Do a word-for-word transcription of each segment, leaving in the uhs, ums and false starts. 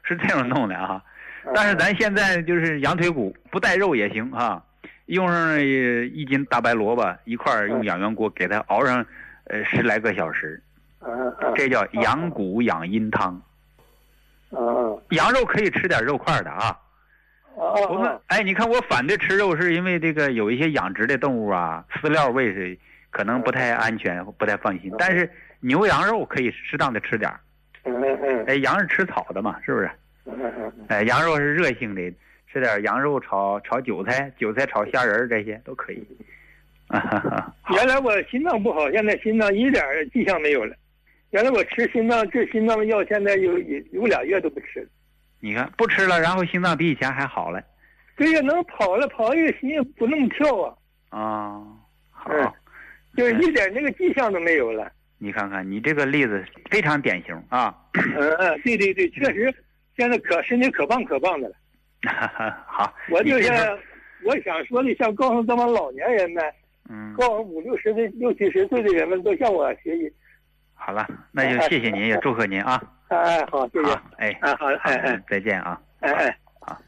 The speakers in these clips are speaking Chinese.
是这样弄的啊。但是咱现在就是羊腿骨不带肉也行啊，用上一斤大白萝卜一块用养元锅给它熬上呃十来个小时，这叫羊骨养阴汤。羊肉可以吃点肉块的啊。我们哎，你看我反对吃肉，是因为这个有一些养殖的动物啊，饲料喂是可能不太安全，不太放心。但是牛羊肉可以适当的吃点。哎，羊是吃草的嘛，是不是？哎，羊肉是热性的，吃点羊肉炒炒韭菜，韭菜炒虾仁这些都可以。 原来我心脏不好，现在心脏一点迹象没有了。原来我吃心脏治心脏的药，现在有有俩月都不吃了。 你看不吃了，然后心脏比以前还好了。 对呀，能跑了，跑一个心也不那么跳啊。 啊、哦，好、 嗯，就是一点那个迹象都没有了。 你看看，你这个例子非常典型啊。 嗯嗯，对对对，确实，现在可身体可棒可棒的了。 好， 我就是我想说的，想告诉咱们老年人们， 嗯， 告诉五六十岁、六七十岁的人们，都向我学习。 好了，那就谢谢您，也祝贺您啊。 哎哎，好，谢谢。 哎， 哎好，哎哎， 再见啊。 哎哎， 好。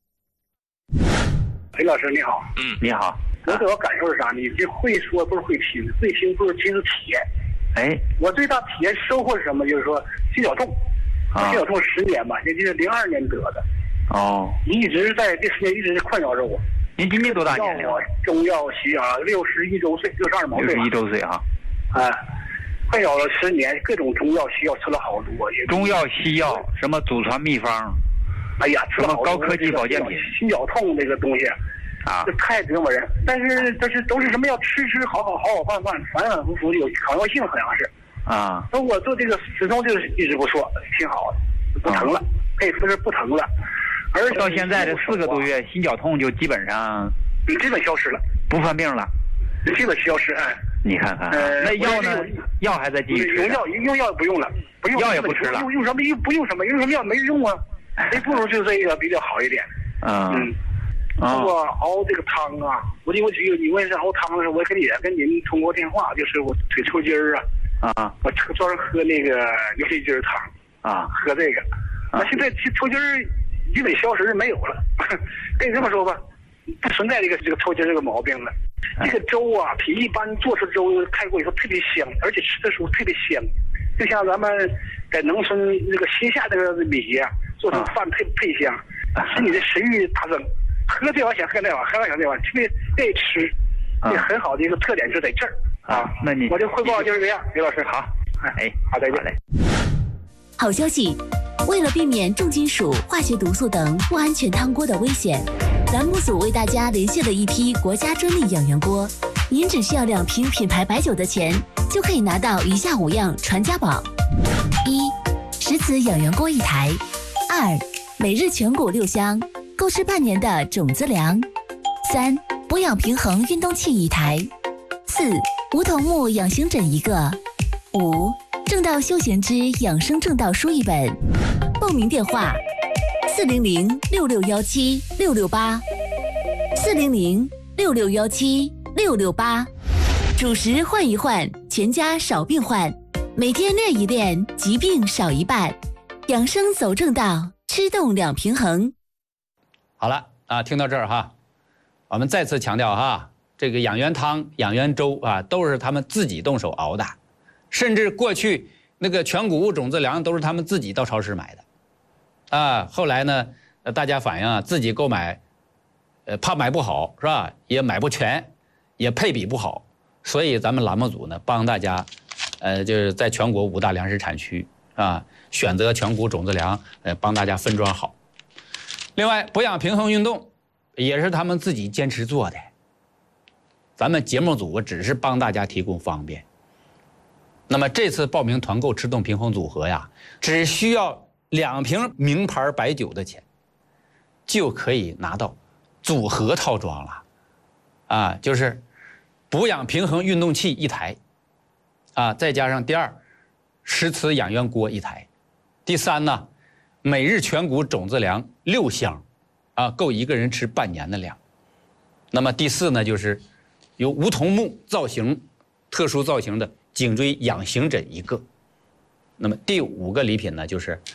裴老师你好。 嗯，你好。 我主要感受是啥呢？这会说不是会听，会听不是亲自体验。 哎， 我最大体验收获是什么？就是说心绞痛，心绞痛十年吧，也就是零二年得的。 哦。 一直在这十年一直是困扰着我。 您今年多大年龄？ 中药西药，六十一周岁，六十二毛岁。 六十一周岁啊。 哎，困扰了十年，各种中药西药吃了好多。 中药西药什么祖传秘方？ 哎呀，吃了好多高科技保健品。 心绞痛这个东西。 啊， 这太折磨人，但是这是都是什么要吃吃好好好好饭饭，反反复复有抗药性，好像是啊。 那我做这个始终就是一直不错，挺好的，不疼了，佩服是不疼了，而且到现在这四个多月，心绞痛就基本上基本消失了， 不犯病了， 基本消失。哎， 你看看，呃，那药呢？药还在继续吃？ 用药用药不用了，不用药也不吃了， 用用什么用不用什么用什么药没用啊？那不如就这个比较好一点。 嗯。 通过熬这个汤啊，我就我就你问是熬汤的时候，我跟也跟您通过电话，就是我腿抽筋儿啊， 啊， 我专门喝那个牛肺筋儿汤啊， 喝这个，那现在抽筋儿基本消失没有了，跟你这么说吧，不存在这个这个抽筋这个毛病了。这个粥啊，比一般做出粥开过以后特别香，而且吃的时候特别香，就像咱们在农村那个新下那个米呀、啊，做成饭配配香，使你的食欲大增。喝这碗想喝那碗，喝那想这碗，特别愿意吃，这很好的一个特点就在这儿啊。 那你我的汇报就是这样，刘老师好， 哎， 好，再见。 好消息，为了避免重金属、化学毒素等不安全汤锅的危险，栏目组为大家联系了一批国家专利养元锅，您只需要两瓶品牌白酒的钱，就可以拿到以下五样传家宝：一、石瓷养元锅一台；二、每日全谷六香。够吃半年的种子粮，三、补养平衡运动器一台，四、梧桐木养形枕一个，五、正道修行之养生正道书一本。报名电话：四零零六六幺七六六八，四零零六六幺七六六八。主食换一换，全家少病患。每天练一练，疾病少一半。养生走正道，吃动两平衡。 好了啊，听到这儿哈，我们再次强调哈，这个养元汤、养元粥啊，都是他们自己动手熬的，甚至过去那个全谷物种子粮都是他们自己到超市买的，啊，后来呢，大家反映啊，自己购买，呃，怕买不好是吧？也买不全，也配比不好，所以咱们栏目组呢，帮大家，呃，就是在全国五大粮食产区啊，选择全谷种子粮，呃，帮大家分装好。另外，补养平衡运动也是他们自己坚持做的，咱们节目组只是帮大家提供方便。那么这次报名团购吃动平衡组合呀，只需要两瓶名牌白酒的钱，就可以拿到组合套装了，啊，就是补养平衡运动器一台，啊，再加上第二，石瓷养元锅一台，第三呢，每日全谷种子粮六箱，啊，够一个人吃半年的量。那么第四呢，就是由梧桐木造型、特殊造型的颈椎养形枕一个。那么第五个礼品呢，就是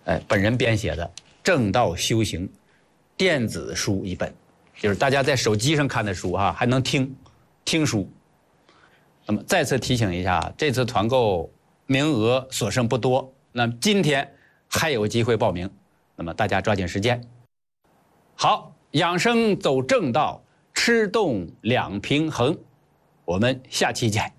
哎，本人编写的《正道修行》电子书一本，就是大家在手机上看的书哈，还能听听书。那么再次提醒一下，这次团购名额所剩不多，那么今天还有机会报名，那么大家抓紧时间。好，养生走正道，吃动两平衡，我们下期见。